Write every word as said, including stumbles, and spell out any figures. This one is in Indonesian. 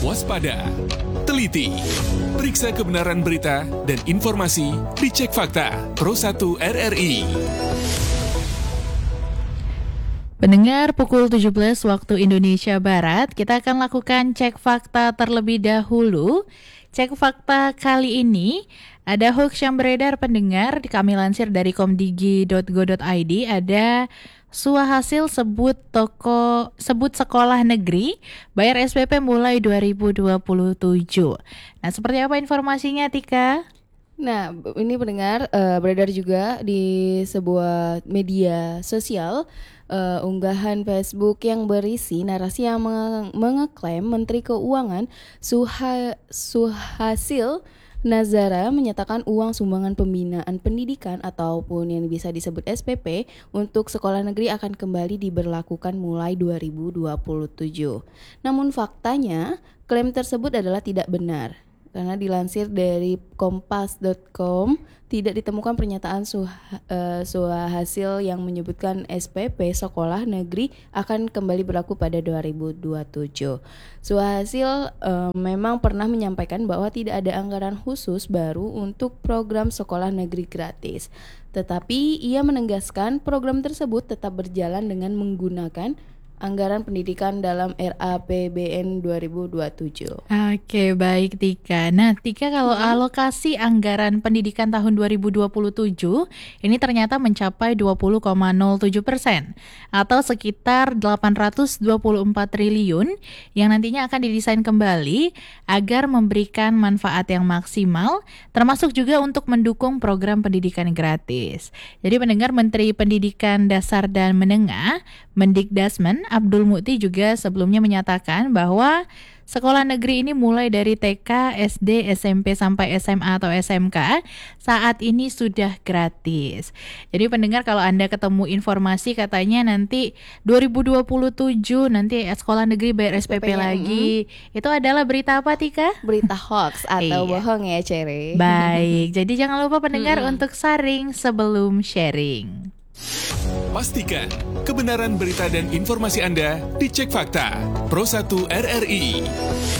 waspada, teliti, periksa kebenaran berita dan informasi di Cek Fakta Pro satu R R I. Pendengar, pukul tujuh belas waktu Indonesia Barat, kita akan lakukan cek fakta terlebih dahulu. Cek fakta kali ini ada hoax yang beredar pendengar, kami lansir dari komdigi dot go dot i d, ada Suahasil sebut toko sebut sekolah negeri bayar S P P mulai dua ribu dua puluh tujuh. Nah, seperti apa informasinya, Tika? Nah, ini pendengar uh, beredar juga di sebuah media sosial uh, unggahan Facebook yang berisi narasi yang menge- mengeklaim Menteri Keuangan Suha- Suhasil Nazara menyatakan uang sumbangan pembinaan pendidikan ataupun yang bisa disebut S P P untuk sekolah negeri akan kembali diberlakukan mulai dua ribu dua puluh tujuh. Namun faktanya, klaim tersebut adalah tidak benar. Karena dilansir dari kompas dot com, tidak ditemukan pernyataan suha, uh, Suhasil yang menyebutkan S P P sekolah negeri akan kembali berlaku pada dua ribu dua puluh tujuh. Suhasil uh, memang pernah menyampaikan bahwa tidak ada anggaran khusus baru untuk program sekolah negeri gratis. Tetapi ia menegaskan program tersebut tetap berjalan dengan menggunakan anggaran pendidikan dalam R A P B N dua ribu dua puluh tujuh. Oke, baik Tika. Nah, Tika, kalau hmm. alokasi anggaran pendidikan tahun dua ribu dua puluh tujuh ini ternyata mencapai dua puluh koma nol tujuh persen atau sekitar delapan ratus dua puluh empat triliun yang nantinya akan didesain kembali agar memberikan manfaat yang maksimal, termasuk juga untuk mendukung program pendidikan gratis. Jadi pendengar, Menteri Pendidikan Dasar dan Menengah, Mendikdasmen, Abdul Mukti juga sebelumnya menyatakan bahwa sekolah negeri ini mulai dari T K, S D, S M P sampai S M A atau S M K saat ini sudah gratis. Jadi pendengar, kalau Anda ketemu informasi katanya nanti dua ribu dua puluh tujuh nanti sekolah negeri bayar S P P, S P P lagi, hmm. itu adalah berita apa, Tika? Berita hoax atau iya. bohong ya, Cere. Baik, jadi jangan lupa pendengar hmm. untuk saring sebelum sharing. Pastikan kebenaran berita dan informasi Anda di Cek Fakta Pro satu R R I.